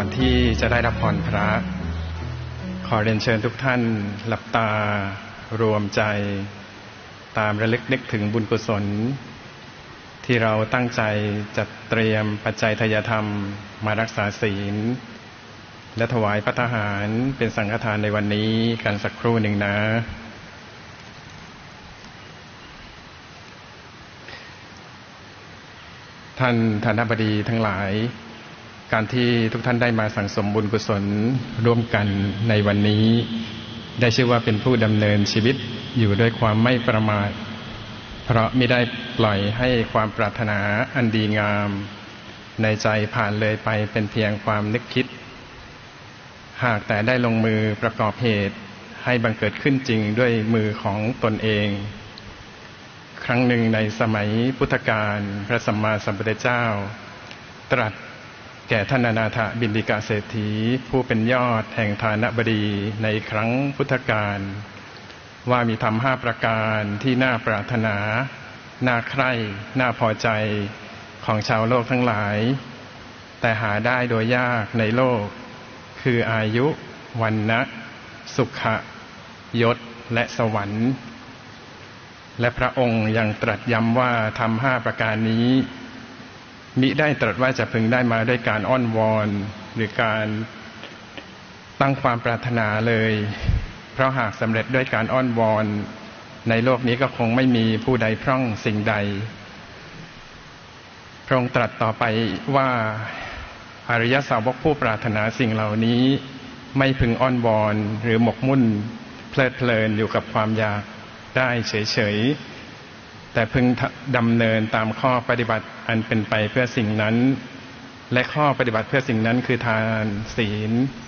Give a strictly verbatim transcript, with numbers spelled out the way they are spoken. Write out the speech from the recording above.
อนที่จะได้รับพรพระขอเรียนเชิญทุกท่านหลับตารวมใจตามระลึกนึกถึงบุญกุศลที่เราตั้งใจจัดเตรียมปัจจัยทายธรรมมารักษาศีลและถวายภัตตาหารเป็นสังฆทานในวันนี้กันสักครู่หนึ่งนะท่านฐานะบดีทั้งหลายการที่ทุกท่านได้มาสั่งสมบุญกุศลร่วมกันในวันนี้ได้ชื่อว่าเป็นผู้ดำเนินชีวิตอยู่ด้วยความไม่ประมาทเพราะไม่ได้ปล่อยให้ความปรารถนาอันดีงามในใจผ่านเลยไปเป็นเพียงความนึกคิดหากแต่ได้ลงมือประกอบเหตุให้บังเกิดขึ้นจริงด้วยมือของตนเองครั้งหนึ่งในสมัยพุทธกาลพระสัมมาสัมพุทธเจ้าตรัสแก่ท่านอนาถบิณฑิกะเศรษฐีผู้เป็นยอดแห่งฐานะบดีในครั้งพุทธกาลว่ามีธรรมห้าประการที่น่าปรารถนาน่าใคร่น่าพอใจของชาวโลกทั้งหลายแต่หาได้โดยยากในโลกคืออายุวรรณะสุขะยศและสวรรค์และพระองค์ยังตรัสย้ำว่าธรรมห้าประการนี้มิได้ตรัสว่าจะพึงได้มาด้วยการอ้อนวอนหรือการตั้งความปรารถนาเลยเพราะหากสำเร็จด้วยการอ้อนวอนในโลกนี้ก็คงไม่มีผู้ใดพร่องสิ่งใดพระองค์ตรัสต่อไปว่าอริยสาวกผู้ปรารถนาสิ่งเหล่านี้ไม่พึงอ้อนวอนหรือหมกมุ่นเพลิดเพลินอยู่กับความอยากได้เฉยๆแต่พึงดำเนินตามข้อปฏิบัติอันเป็นไปเพื่อสิ่งนั้นและข้อปฏิบัติเพื่อสิ่งนั้นคือทานศีล